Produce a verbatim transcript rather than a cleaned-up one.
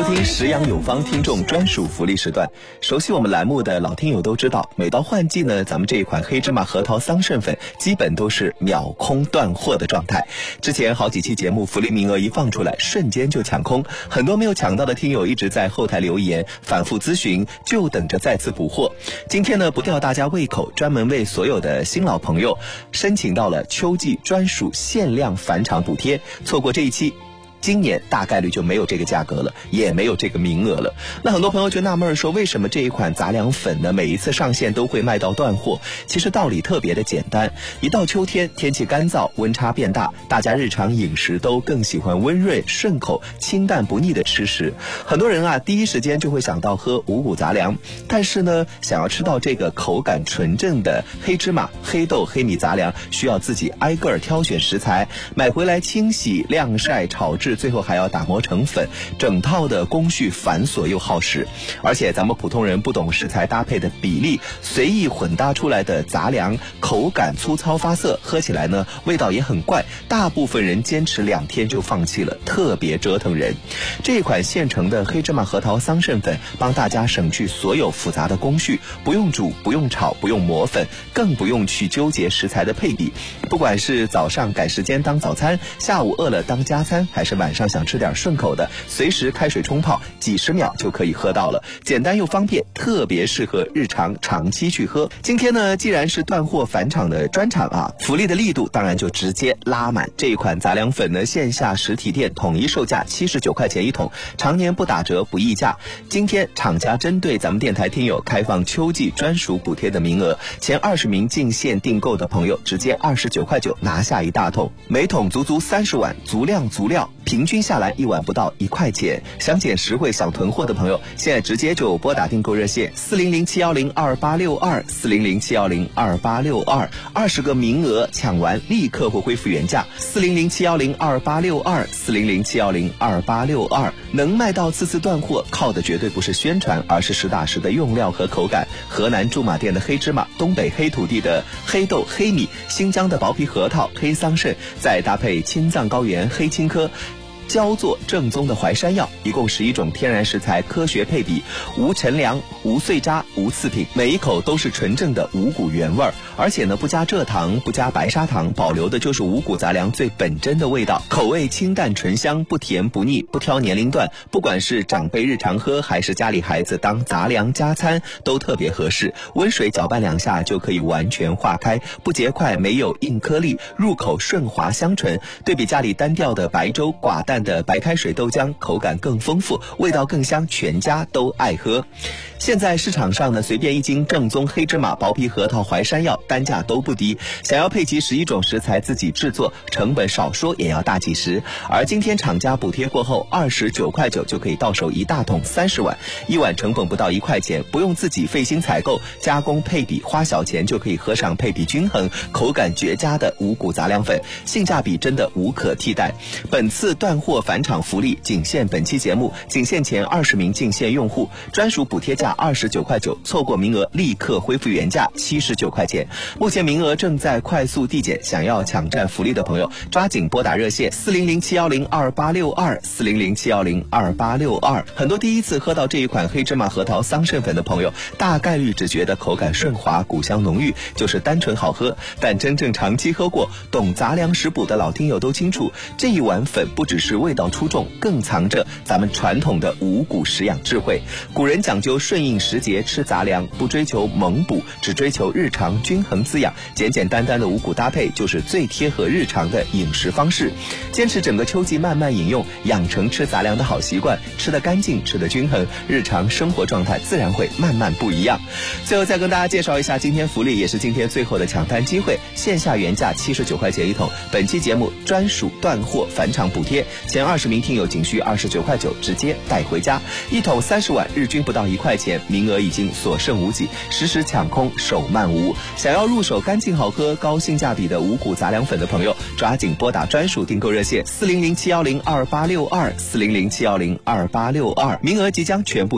听食养有方听众专属福利时段。熟悉我们栏目的老听友都知道，每到换季呢，咱们这一款黑芝麻核桃桑葚粉基本都是秒空断货的状态。之前好几期节目福利名额一放出来，瞬间就抢空，很多没有抢到的听友一直在后台留言反复咨询，就等着再次补货。今天呢，不吊大家胃口，专门为所有的新老朋友申请到了秋季专属限量返场补贴，错过这一期，今年大概率就没有这个价格了，也没有这个名额了。那很多朋友就纳闷说，为什么这一款杂粮粉呢，每一次上线都会卖到断货？其实道理特别的简单，一到秋天，天气干燥，温差变大，大家日常饮食都更喜欢温润顺口、清淡不腻的吃食。很多人啊，第一时间就会想到喝五谷杂粮，但是呢，想要吃到这个口感纯正的黑芝麻、黑豆、黑米杂粮，需要自己挨个挑选食材，买回来清洗、晾晒、炒制，最后还要打磨成粉，整套的工序繁琐又耗时。而且咱们普通人不懂食材搭配的比例，随意混搭出来的杂粮口感粗糙发涩，喝起来呢味道也很怪，大部分人坚持两天就放弃了，特别折腾人。这一款现成的黑芝麻核桃桑葚粉帮大家省去所有复杂的工序，不用煮，不用炒，不用磨粉，更不用去纠结食材的配比。不管是早上赶时间当早餐，下午饿了当加餐，还是晚上想吃点顺口的，随时开水冲泡，几十秒就可以喝到了，简单又方便，特别适合日常长期去喝。今天呢，既然是断货返场的专场啊，福利的力度当然就直接拉满。这一款杂粮粉呢，线下实体店统一售价七十九块钱一桶，常年不打折不议价。今天厂家针对咱们电台听友开放秋季专属补贴的名额，前二十名进线订购的朋友直接二十九块九拿下一大桶，每桶足足三十碗，足量足料，平均下来一碗不到一块钱。想捡实惠想囤货的朋友，现在直接就拨打订购热线四零零七幺零二八六二四零零七幺零二八六二，二十个名额抢完立刻会恢复原价。四零零七幺零二八六二四零零七幺零二八六二，能卖到次次断货，靠的绝对不是宣传，而是实打实的用料和口感。河南驻马店的黑芝麻，东北黑土地的黑豆黑米，新疆的薄皮核桃黑桑葚，再搭配青藏高原黑青稞，焦作正宗的淮山药，一共十一种天然食材科学配比，无陈粮，无碎渣，无次品，每一口都是纯正的五谷原味儿，而且呢不加蔗糖，不加白砂糖，保留的就是五谷杂粮最本真的味道，口味清淡醇香，不甜不腻，不挑年龄段，不管是长辈日常喝，还是家里孩子当杂粮加餐，都特别合适。温水搅拌两下就可以完全化开，不结块，没有硬颗粒，入口顺滑香醇。对比家里单调的白粥、寡淡的白开水豆浆，口感更丰富，味道更香，全家都爱喝。现在市场上呢，随便一斤正宗黑芝麻、薄皮核桃、淮山药单价都不低，想要配齐十一种食材自己制作，成本少说也要大几十。而今天厂家补贴过后，二十九块九就可以到手一大桶三十碗，一碗成本不到一块钱，不用自己费心采购加工配比，花小钱就可以喝上配比均衡、口感绝佳的五谷杂粮粉，性价比真的无可替代。本次断货返场福利仅限本期节目，仅限前二十名进线用户，专属补贴价二十九块九，错过名额立刻恢复原价七十九块钱。目前名额正在快速递减，想要抢占福利的朋友，抓紧拨打热线四零零七幺零二八六二四零零七幺零二八六二。很多第一次喝到这一款黑芝麻核桃桑葚粉的朋友，大概率只觉得口感顺滑，谷香浓郁，就是单纯好喝。但真正长期喝过、懂杂粮食补的老听友都清楚，这一碗粉不只是味道出众，更藏着咱们传统的五谷食养智慧。古人讲究顺应时节吃杂粮，不追求猛补，只追求日常均衡滋养。简简单单的五谷搭配就是最贴合日常的饮食方式。坚持整个秋季慢慢饮用，养成吃杂粮的好习惯，吃得干净，吃得均衡，日常生活状态自然会慢慢不一样。最后再跟大家介绍一下今天福利，也是今天最后的抢单机会，线下原价七十九块钱一桶，本期节目专属断货返场补贴，前二十名听友仅需二十九块九直接带回家，一桶三十碗，日均不到一块钱，名额已经所剩无几，实时抢空，手慢无。想要入手干净好喝、高性价比的五谷杂粮粉的朋友，抓紧拨打专属订购热线四零零七幺零二八六二四零零七幺零二八六二，名额即将全部